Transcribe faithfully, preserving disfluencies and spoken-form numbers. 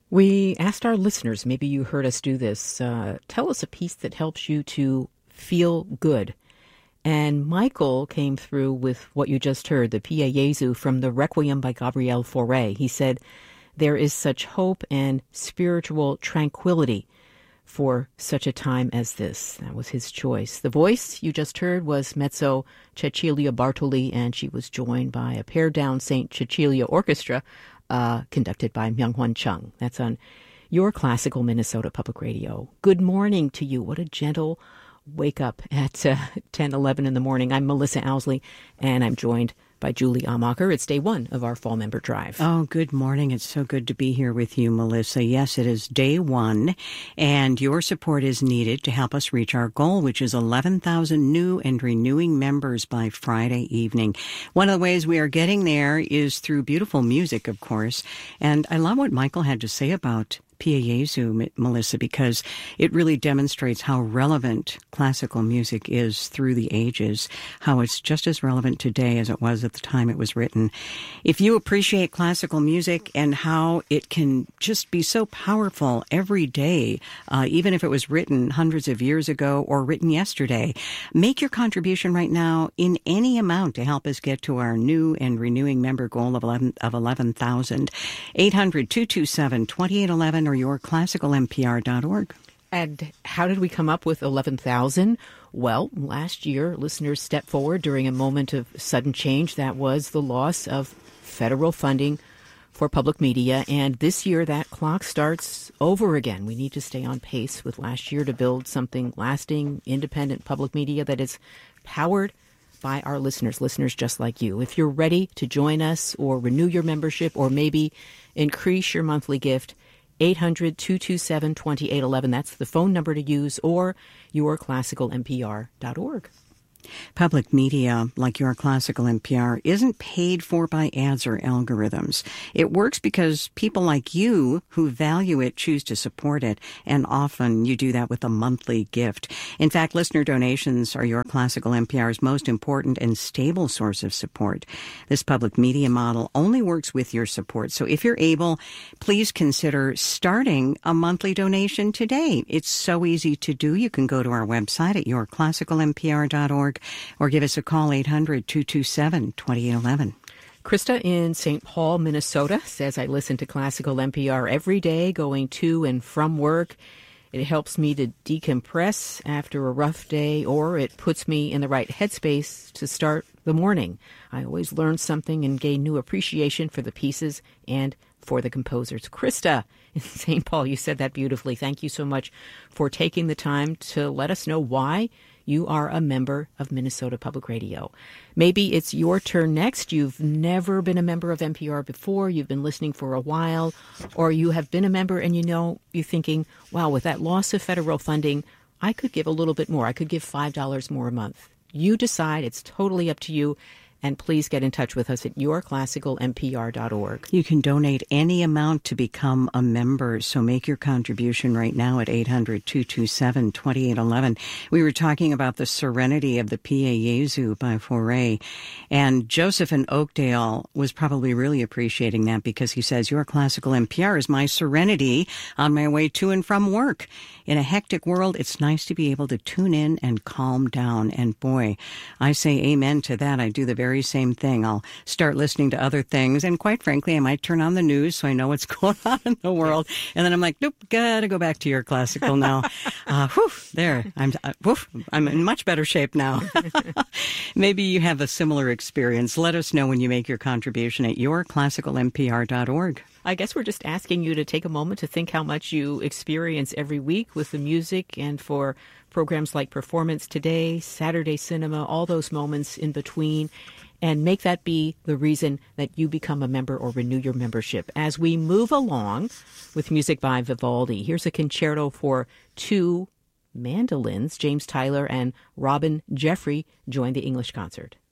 We asked our listeners, maybe you heard us do this, uh, tell us a piece that helps you to feel good. And Michael came through with what you just heard, the Pie Jesu from the Requiem by Gabriel Fauré. He said, there is such hope and spiritual tranquility for such a time as this. That was his choice. The voice you just heard was mezzo Cecilia Bartoli, and she was joined by a pared-down Saint Cecilia Orchestra, uh, conducted by Myung-Hwan Chung. That's on your Classical Minnesota Public Radio. Good morning to you. What a gentle wake up at uh, ten eleven in the morning. I'm Melissa Owsley, and I'm joined by Julie Amacher. It's day one of our Fall Member Drive. Oh, good morning. It's so good to be here with you, Melissa. Yes, it is day one, and your support is needed to help us reach our goal, which is eleven thousand new and renewing members by Friday evening. One of the ways we are getting there is through beautiful music, of course, and I love what Michael had to say about Pie Jesu, Melissa, because it really demonstrates how relevant classical music is through the ages, how it's just as relevant today as it was at the time it was written. If you appreciate classical music and how it can just be so powerful every day, uh, even if it was written hundreds of years ago or written yesterday, make your contribution right now in any amount to help us get to our new and renewing member goal of eleven of eleven thousand. eight hundred, two two seven, two eight one one or your classical m p r dot org. And how did we come up with eleven thousand? Well, last year, listeners stepped forward during a moment of sudden change. That was the loss of federal funding for public media. And this year, that clock starts over again. We need to stay on pace with last year to build something lasting, independent public media that is powered by our listeners, listeners just like you. If you're ready to join us or renew your membership or maybe increase your monthly gift, eight hundred, two two seven, two eight one one. That's the phone number to use, or your classical m p r dot org. Public media, like your classical N P R, isn't paid for by ads or algorithms. It works because people like you who value it choose to support it, and often you do that with a monthly gift. In fact, listener donations are your classical N P R's most important and stable source of support. This public media model only works with your support. So if you're able, please consider starting a monthly donation today. It's so easy to do. You can go to our website at your classical m p r dot org. Or give us a call, eight hundred, two two seven, two eight one one. Krista in Saint Paul, Minnesota, says, I listen to Classical N P R every day going to and from work. It helps me to decompress after a rough day, or it puts me in the right headspace to start the morning. I always learn something and gain new appreciation for the pieces and for the composers. Krista in Saint Paul, you said that beautifully. Thank you so much for taking the time to let us know why you are a member of Minnesota Public Radio. Maybe it's your turn next. You've never been a member of N P R before. You've been listening for a while, or you have been a member and you know, you're thinking, wow, with that loss of federal funding, I could give a little bit more. I could give five dollars more a month. You decide. It's totally up to you. And please get in touch with us at your classical m p r dot org. You can donate any amount to become a member, so make your contribution right now at eight hundred, two two seven, two eight one one. We were talking about the serenity of the Pie Jesu by Fauré, and Joseph in Oakdale was probably really appreciating that because he says, your classical N P R is my serenity on my way to and from work. In a hectic world, it's nice to be able to tune in and calm down. And boy, I say amen to that. I do the very same thing. I'll start listening to other things, and quite frankly, I might turn on the news so I know what's going on in the world. And then I'm like, nope, gotta go back to your classical now. uh, whew, there, I'm, uh, whew, I'm in much better shape now. Maybe you have a similar experience. Let us know when you make your contribution at your classical m p r dot org. I guess we're just asking you to take a moment to think how much you experience every week with the music, and for programs like Performance Today, Saturday Cinema, all those moments in between, and make that be the reason that you become a member or renew your membership. As we move along with music by Vivaldi, here's a concerto for two mandolins. James Tyler and Robin Jeffrey join the English concert.